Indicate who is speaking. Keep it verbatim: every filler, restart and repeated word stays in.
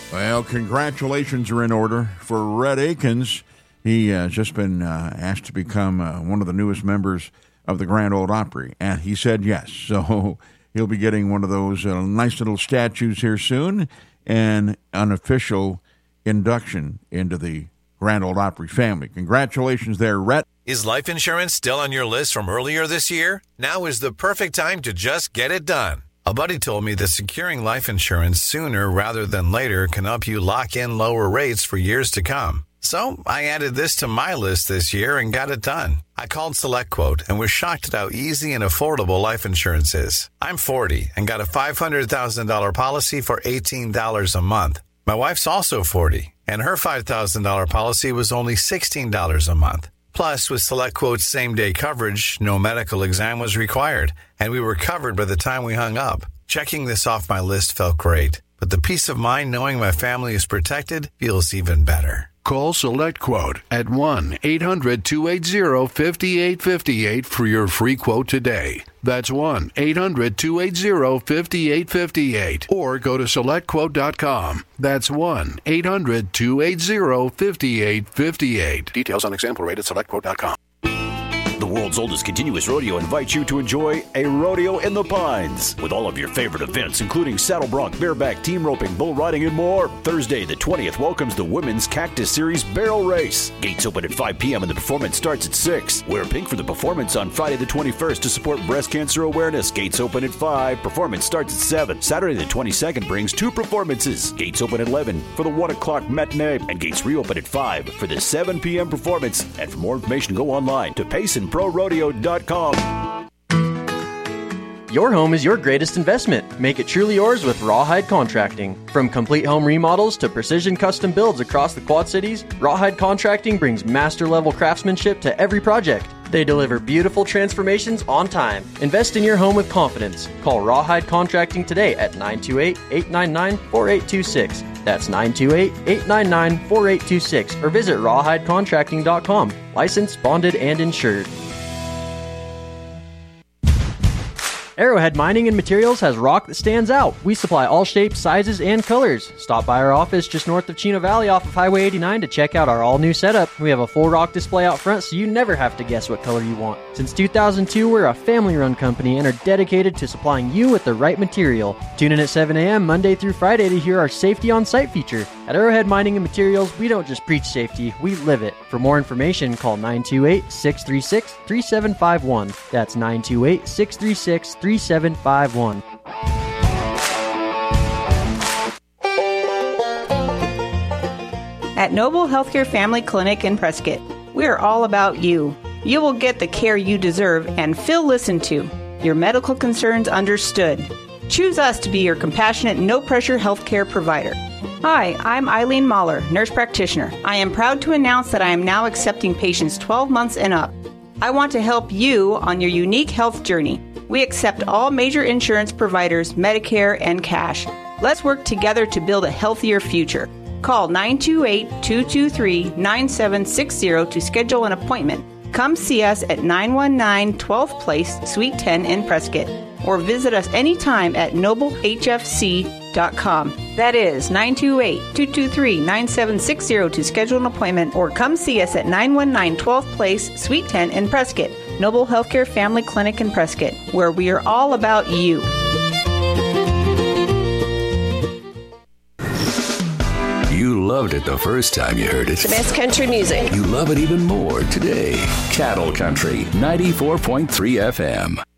Speaker 1: Well, congratulations are in order for Rhett Akins. He has uh, just been uh, asked to become uh, one of the newest members of the Grand Ole Opry, and he said yes. So he'll be getting one of those uh, nice little statues here soon and an official induction into the Grand Ole Opry family. Congratulations there, Rhett.
Speaker 2: Is life insurance still on your list from earlier this year? Now is the perfect time to just get it done. A buddy told me that securing life insurance sooner rather than later can help you lock in lower rates for years to come. So I added this to my list this year and got it done. I called SelectQuote and was shocked at how easy and affordable life insurance is. I'm forty and got a five hundred thousand dollars policy for eighteen dollars a month. My wife's also forty, and her five thousand dollars policy was only sixteen dollars a month. Plus, with SelectQuote's same-day coverage, no medical exam was required, and we were covered by the time we hung up. Checking this off my list felt great, but the peace of mind knowing my family is protected feels even better.
Speaker 3: Call SelectQuote at one eight hundred two eight zero five eight five eight for your free quote today. That's one eight hundred two eight zero five eight five eight. Or go to select quote dot com. That's one eight hundred two eight zero five eight five eight. Details on example rate at select quote dot com.
Speaker 4: The world's oldest continuous rodeo invites you to enjoy a rodeo in the Pines with all of your favorite events, including saddle bronc, bareback, team roping, bull riding, and more. Thursday the twentieth welcomes the Women's Cactus Series Barrel Race. Gates open at five p.m. and the performance starts at six. Wear pink for the performance on Friday the twenty-first to support breast cancer awareness. Gates open at five. Performance starts at seven. Saturday the twenty-second brings two performances. Gates open at eleven for the one o'clock matinee, and gates reopen at five for the seven p.m. performance. And for more information, go online to pace and pro rodeo dot com.
Speaker 5: Your home is your greatest investment. Make it truly yours with Rawhide Contracting. From complete home remodels to precision custom builds across the Quad Cities, Rawhide Contracting brings master-level craftsmanship to every project. They deliver beautiful transformations on time. Invest in your home with confidence. Call Rawhide Contracting today at nine two eight, eight nine nine, four eight two six. That's nine two eight, eight nine nine, four eight two six. Or visit rawhide contracting dot com. Licensed, bonded, and insured. Arrowhead Mining and Materials has rock that stands out. We supply all shapes, sizes, and colors. Stop by our office just north of Chino Valley off of Highway eighty-nine to check out our all-new setup. We have a full rock display out front so you never have to guess what color you want. Since two thousand two, we're a family-run company and are dedicated to supplying you with the right material. Tune in at seven a.m. Monday through Friday to hear our Safety on Site feature. At Arrowhead Mining and Materials, we don't just preach safety, we live it. For more information, call nine two eight, six three six, three seven five one. That's nine two eight, six three six, three seven five one.
Speaker 6: At Noble Healthcare Family Clinic in Prescott, we are all about you. You will get the care you deserve and feel listened to. Your medical concerns understood. Choose us to be your compassionate, no-pressure healthcare provider. Hi, I'm Eileen Mahler, nurse practitioner. I am proud to announce that I am now accepting patients twelve months and up. I want to help you on your unique health journey. We accept all major insurance providers, Medicare, and cash. Let's work together to build a healthier future. Call nine two eight, two two three, nine seven six zero to schedule an appointment. Come see us at nine one nine twelfth Place, Suite ten in Prescott, or visit us anytime at noble h f c dot com. That is nine two eight, two two three, nine seven six zero to schedule an appointment, or come see us at nine one nine twelfth Place, Suite ten in Prescott. Noble Healthcare Family Clinic in Prescott, where we are all about you.
Speaker 7: You loved it the first time you heard it.
Speaker 8: The best country music.
Speaker 7: You love it even more today. Cattle Country, ninety-four point three F M.